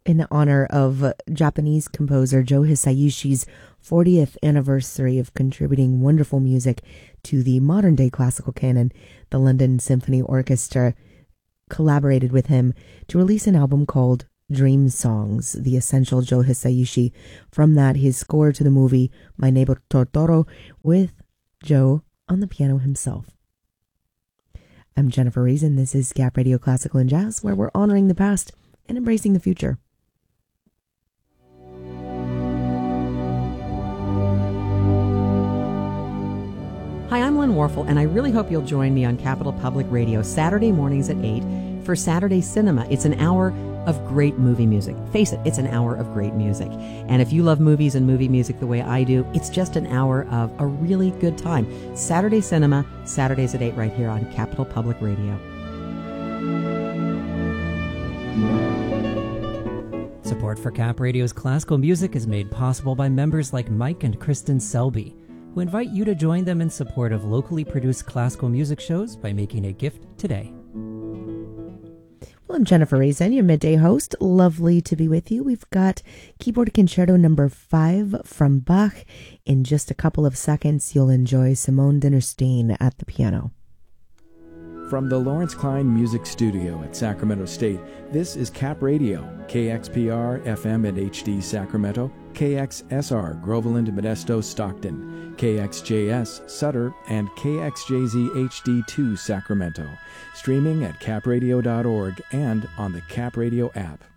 in honor of Japanese composer Joe Hisayushi's 40th anniversary of contributing wonderful music to the modern-day classical canon. The London Symphony Orchestra collaborated with him to release an album called Dream Songs, the essential Joe Hisayushi. From that, his score to the movie My Neighbor Totoro, with Joe on the piano himself. I'm Jennifer Reason. This is Gap Radio Classical and Jazz, where we're honoring the past and embracing the future. Hi, I'm Lynn Warfel, and I really hope you'll join me on Capital Public Radio Saturday mornings at 8 for Saturday Cinema. It's an hour of great movie music. Face it, it's an hour of great music. And if you love movies and movie music the way I do, it's just an hour of a really good time. Saturday Cinema, Saturdays at 8 right here on Capital Public Radio. Support for Cap Radio's classical music is made possible by members like Mike and Kristen Selby, who invite you to join them in support of locally produced classical music shows by making a gift today. Well, I'm Jennifer Reason, your midday host. Lovely to be with you. We've got Keyboard Concerto number 5 from Bach. In just a couple of seconds, you'll enjoy Simone Dinnerstein at the piano. From the Lawrence Klein Music Studio at Sacramento State, this is Cap Radio, KXPR FM and HD Sacramento, KXSR Groveland, Modesto, Stockton, KXJS Sutter, and KXJZ HD2 Sacramento. Streaming at capradio.org and on the Cap Radio app.